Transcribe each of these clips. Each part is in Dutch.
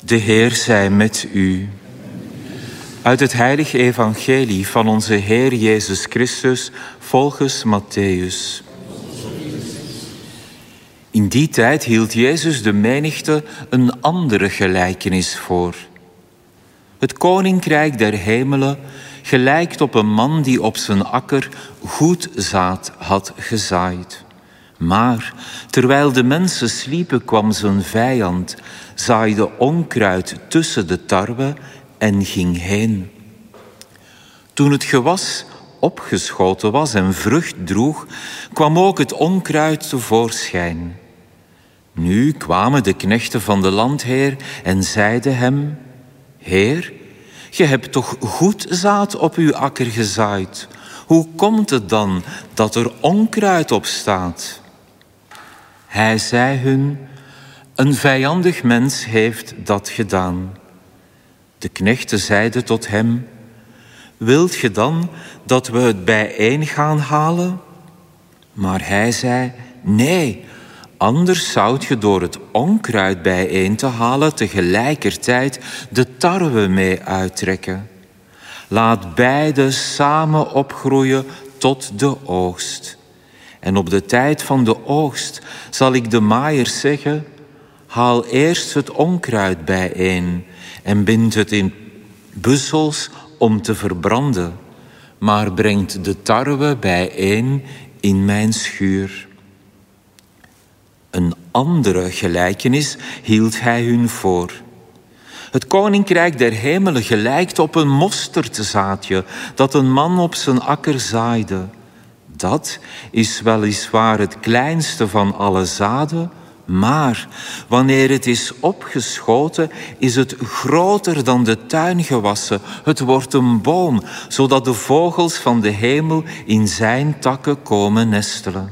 De Heer zij met u. Uit het heilige evangelie van onze Heer Jezus Christus volgens Mattheüs. In die tijd hield Jezus de menigte een andere gelijkenis voor. Het koninkrijk der hemelen gelijkt op een man die op zijn akker goed zaad had gezaaid. Maar terwijl de mensen sliepen, kwam zijn vijand, zaaide onkruid tussen de tarwe en ging heen. Toen het gewas opgeschoten was en vrucht droeg, kwam ook het onkruid tevoorschijn. Nu kwamen de knechten van de landheer en zeiden hem: Heer, je hebt toch goed zaad op uw akker gezaaid? Hoe komt het dan dat er onkruid op staat? Hij zei hun: een vijandig mens heeft dat gedaan. De knechten zeiden tot hem: wilt je dan dat we het bijeen gaan halen? Maar hij zei: nee, anders zoudt je door het onkruid bijeen te halen tegelijkertijd de tarwe mee uittrekken. Laat beide samen opgroeien tot de oogst. En op de tijd van de oogst zal ik de maaiers zeggen: haal eerst het onkruid bijeen en bind het in bussels om te verbranden, maar brengt de tarwe bijeen in mijn schuur. Een andere gelijkenis hield hij hun voor. Het koninkrijk der hemelen gelijkt op een mosterdzaadje dat een man op zijn akker zaaide. Dat is weliswaar het kleinste van alle zaden, maar wanneer het is opgeschoten, is het groter dan de tuingewassen. Het wordt een boom, zodat de vogels van de hemel in zijn takken komen nestelen.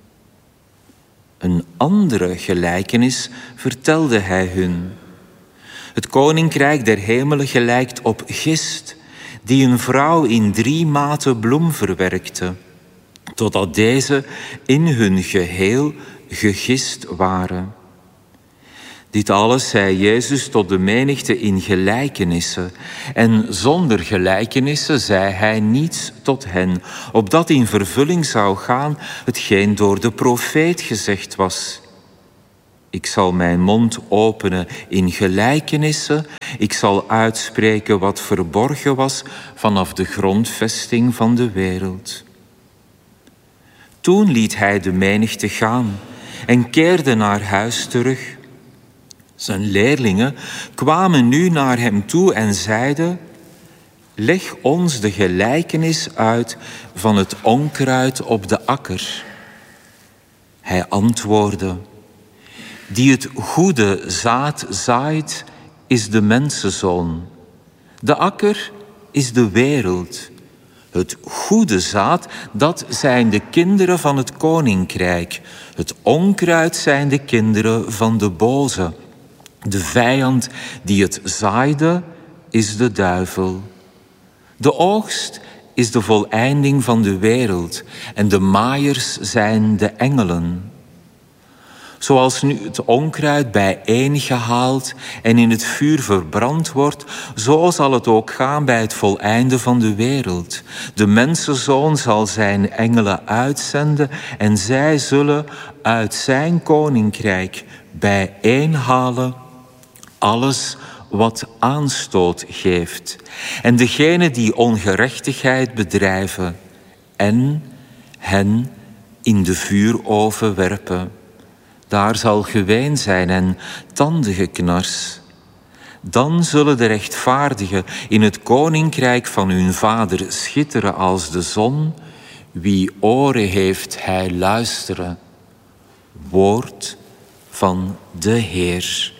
Een andere gelijkenis vertelde hij hun. Het koninkrijk der hemelen gelijkt op gist, die een vrouw in 3 maten bloem verwerkte, totdat deze in hun geheel gegist waren. Dit alles zei Jezus tot de menigte in gelijkenissen. En zonder gelijkenissen zei hij niets tot hen, opdat in vervulling zou gaan hetgeen door de profeet gezegd was. Ik zal mijn mond openen in gelijkenissen. Ik zal uitspreken wat verborgen was vanaf de grondvesting van de wereld. Toen liet hij de menigte gaan en keerde naar huis terug. Zijn leerlingen kwamen nu naar hem toe en zeiden: leg ons de gelijkenis uit van het onkruid op de akker. Hij antwoordde: die het goede zaad zaait, is de mensenzoon. De akker is de wereld. Het goede zaad, dat zijn de kinderen van het koninkrijk. Het onkruid zijn de kinderen van de boze. De vijand die het zaaide, is de duivel. De oogst is de voleinding van de wereld en de maaiers zijn de engelen. Zoals nu het onkruid bijeengehaald en in het vuur verbrand wordt, zo zal het ook gaan bij het voleinden van de wereld. De mensenzoon zal zijn engelen uitzenden en zij zullen uit zijn koninkrijk bijeenhalen alles wat aanstoot geeft. En degene die ongerechtigheid bedrijven en hen in de vuuroven werpen. Daar zal geween zijn en tandengeknars. Dan zullen de rechtvaardigen in het koninkrijk van hun vader schitteren als de zon. Wie oren heeft, hij luisteren. Woord van de Heer.